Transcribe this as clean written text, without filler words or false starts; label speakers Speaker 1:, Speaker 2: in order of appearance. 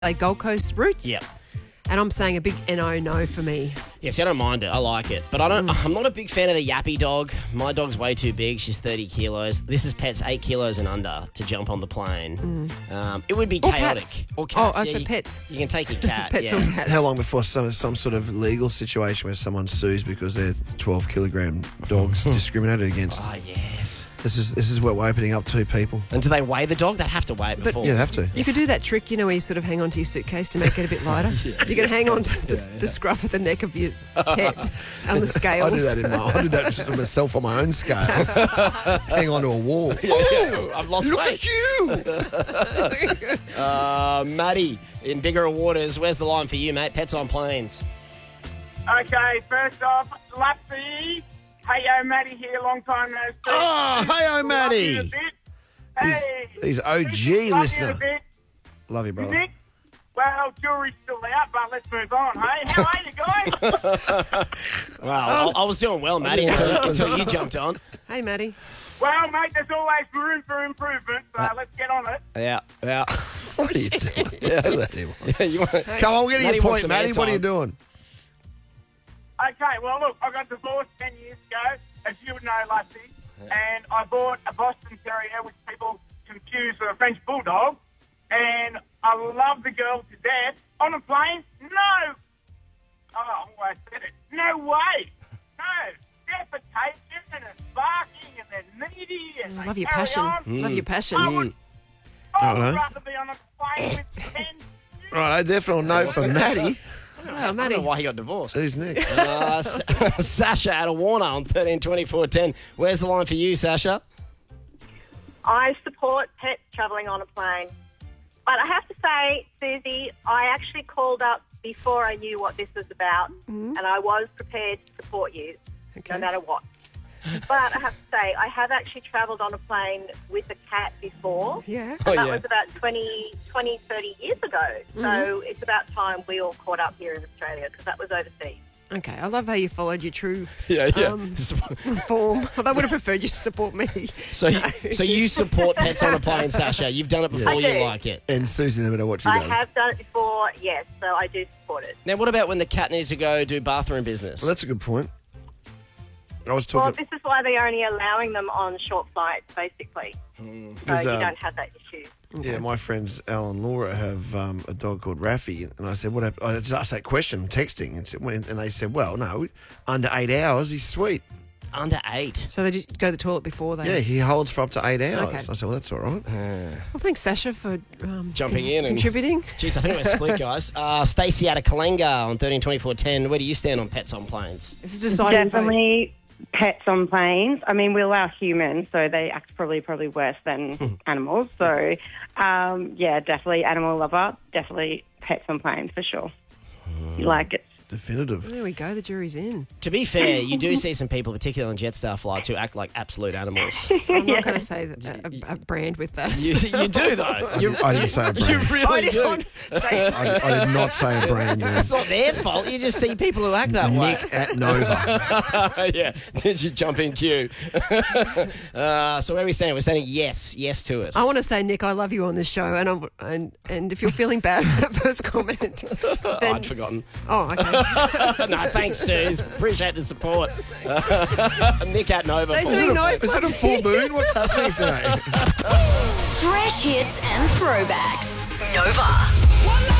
Speaker 1: like Gold Coast roots.
Speaker 2: Yep.
Speaker 1: And I'm saying a big no for me.
Speaker 2: Yes, I don't mind it. I like it. But I'm not a big fan of the yappy dog. My dog's way too big. She's 30 kilos. This is pets 8 kilos and under to jump on the plane. It would be chaotic.
Speaker 1: Cats.
Speaker 2: Or cats.
Speaker 1: Oh, so pets.
Speaker 2: You can take your cat.
Speaker 1: Pets
Speaker 2: yeah.
Speaker 1: or cats.
Speaker 3: How long before some sort of legal situation where someone sues because they're 12-kilogram dogs discriminated against?
Speaker 2: Oh, yes.
Speaker 3: This is what we're opening up to, people.
Speaker 2: And do they weigh the dog? They'd have to weigh it before.
Speaker 3: Yeah, they have to.
Speaker 1: You could do that trick, where you sort of hang on to your suitcase to make it a bit lighter. You can hang on to the scruff of the neck of your pet on the scales.
Speaker 3: I do that just to myself on my own scales. Hang on to a wall. Oh,
Speaker 2: I've lost
Speaker 3: look
Speaker 2: weight.
Speaker 3: at you!
Speaker 2: Matty, in bigger waters, where's the line for you, mate? Pets on planes.
Speaker 4: Okay, first off, Lapsy. Hey, Matty here, long time no see.
Speaker 3: Oh, hey, Matty.
Speaker 4: Love you a bit. Hey,
Speaker 3: He's OG
Speaker 4: love you a
Speaker 3: listener.
Speaker 4: bit.
Speaker 3: Love you, brother.
Speaker 4: Nick, well, jury's still out, but let's move on, hey? How are you guys?
Speaker 2: Wow, I was doing well, Matty, until you jumped on.
Speaker 1: Hey, Maddie.
Speaker 4: Well, mate, there's always room for improvement, so let's get on it.
Speaker 2: Yeah.
Speaker 3: What are you doing? That's him.
Speaker 2: You want
Speaker 3: Come on, get to
Speaker 2: Matty
Speaker 3: your
Speaker 2: wants
Speaker 3: point,
Speaker 2: some
Speaker 3: Matty. What are you
Speaker 2: airtime.
Speaker 3: doing?
Speaker 4: Okay, well, look, I got divorced 10 years ago, as you would know, Lassie, and I bought a Boston Terrier, which people confuse with a French Bulldog, and I love the girl to death. On a plane? No! Oh, I almost said it. No way! No! Defecation, and it's barking, and they're needy, and
Speaker 1: I
Speaker 4: they
Speaker 1: love your
Speaker 4: carry
Speaker 1: passion.
Speaker 4: on.
Speaker 1: Love your passion.
Speaker 4: I would
Speaker 3: Alright.
Speaker 4: rather be on a plane with 10.
Speaker 3: Right, a definite note for Matty.
Speaker 1: Oh,
Speaker 2: I
Speaker 1: Maddie.
Speaker 2: don't know why he got divorced.
Speaker 3: Who's next?
Speaker 2: Sasha out of Warner on 132410. Where's the line for you, Sasha?
Speaker 5: I support pets travelling on a plane. But I have to say, Susie, I actually called up before I knew what this was about, and I was prepared to support you, no matter what. But I have to say, I have actually travelled on a plane with a cat before.
Speaker 1: Yeah.
Speaker 5: And that
Speaker 2: yeah.
Speaker 5: was about 20, 30 years ago. So it's about time we all caught up here in Australia, because that was overseas.
Speaker 1: Okay, I love how you followed your true
Speaker 2: Yeah.
Speaker 1: form. Although I would have preferred you to support me.
Speaker 2: So you support pets on a plane, Sasha. You've done it before.
Speaker 5: I
Speaker 2: You
Speaker 5: do.
Speaker 2: like it.
Speaker 3: And Susie never know what she
Speaker 5: I
Speaker 3: does.
Speaker 5: have done it before, yes, so I do support it.
Speaker 2: Now, what about when the cat needs to go do bathroom business?
Speaker 3: Well, that's a good point. I was
Speaker 5: Well,
Speaker 3: talking...
Speaker 5: this is why they're only allowing them on short flights, basically. So you don't have that issue.
Speaker 3: Yeah, my friends Al and Laura have a dog called Raffy, and I said, "What happened?" I just asked that question, texting, and they said, "Well, no, under 8 hours, he's sweet.
Speaker 2: Under 8.
Speaker 1: So they just go to the toilet before they...
Speaker 3: Yeah, he holds for up to 8 hours."
Speaker 1: Okay.
Speaker 3: I said, "Well, that's all right."
Speaker 1: Well, thanks, Sasha, for
Speaker 2: Jumping in and-
Speaker 1: contributing.
Speaker 2: Jeez, I think we're split, guys. Stacey out of Kalenga on 132410. Where do you stand on pets on planes?
Speaker 1: This is deciding vote.
Speaker 6: Definitely pets on planes. I mean, we allow humans, so they act probably worse than animals. So, yeah, definitely animal lover. Definitely pets on planes for sure. You like it.
Speaker 3: Definitive.
Speaker 1: There we go. The jury's in.
Speaker 2: To be fair, you do see some people, particularly on Jetstar flights, who act like absolute animals.
Speaker 1: I'm not going to say that a brand with that.
Speaker 2: You do, though.
Speaker 3: I didn't say a
Speaker 2: You
Speaker 3: brand.
Speaker 2: really
Speaker 1: I
Speaker 2: do.
Speaker 1: didn't say
Speaker 3: I did not say a brand there.
Speaker 2: It's not their fault. You just see people who act that way.
Speaker 3: Nick at Nova.
Speaker 2: Yeah. Did you jump in queue? So where are we standing? We're saying yes to it.
Speaker 1: I want to say, Nick, I love you on this show, and if you're feeling bad for that first comment, then...
Speaker 2: I'd forgotten.
Speaker 1: Oh, okay.
Speaker 2: No, thanks, Suze. Appreciate the support. Nick at Nova.
Speaker 1: Stay doing nice.
Speaker 3: Is it a full moon? What's happening today?
Speaker 7: Fresh hits and throwbacks. Nova.